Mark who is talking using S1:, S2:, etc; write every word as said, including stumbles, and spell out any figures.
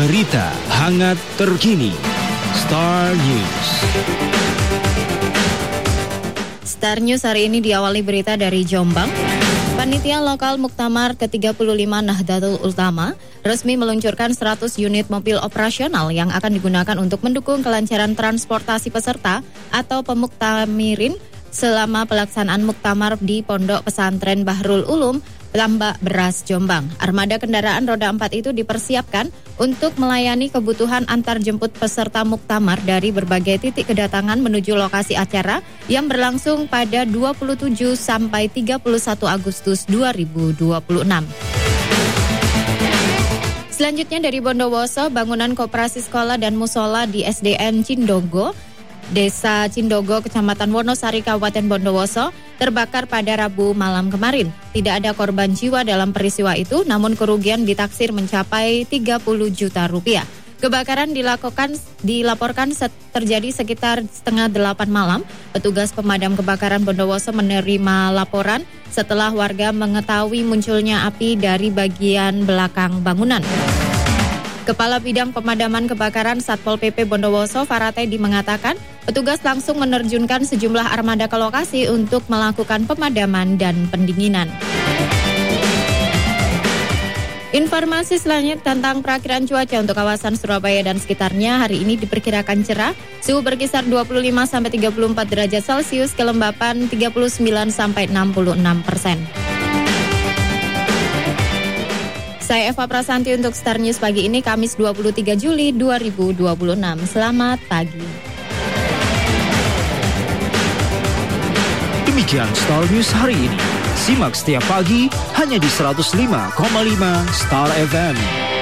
S1: Berita hangat terkini. Star News.
S2: Star News hari ini diawali berita dari Jombang. Panitia Lokal Muktamar ke tiga puluh lima Nahdlatul Ulama resmi meluncurkan seratus unit mobil operasional yang akan digunakan untuk mendukung kelancaran transportasi peserta atau pemuktamirin selama pelaksanaan muktamar di Pondok Pesantren Bahrul Ulum, Tambak Beras, Jombang. Armada kendaraan roda empat itu dipersiapkan untuk melayani kebutuhan antar jemput peserta muktamar dari berbagai titik kedatangan menuju lokasi acara yang berlangsung pada dua puluh tujuh sampai tiga puluh satu Agustus dua ribu dua puluh enam. Selanjutnya dari Bondowoso, bangunan koperasi sekolah dan musola di S D N Cindogo, Desa Cindogo, Kecamatan Wonosari, Kabupaten Bondowoso, terbakar pada Rabu malam kemarin. Tidak ada korban jiwa dalam peristiwa itu, namun kerugian ditaksir mencapai tiga puluh juta rupiah. Kebakaran dilakukan dilaporkan set, terjadi sekitar setengah delapan malam. Petugas pemadam kebakaran Bondowoso menerima laporan setelah warga mengetahui munculnya api dari bagian belakang bangunan. Kepala Bidang Pemadaman Kebakaran Satpol P P Bondowoso, Faratedi, mengatakan petugas langsung menerjunkan sejumlah armada ke lokasi untuk melakukan pemadaman dan pendinginan. Informasi selanjutnya tentang perakiraan cuaca untuk kawasan Surabaya dan sekitarnya. Hari ini diperkirakan cerah, suhu berkisar dua puluh lima sampai tiga puluh empat derajat Celcius, kelembapan tiga puluh sembilan sampai enam puluh enam persen. Saya Eva Prasanti untuk Star News pagi ini, Kamis dua puluh tiga Juli dua ribu dua puluh enam. Selamat pagi.
S1: Demikian Star News hari ini. Simak setiap pagi hanya di seratus lima koma lima Star F M.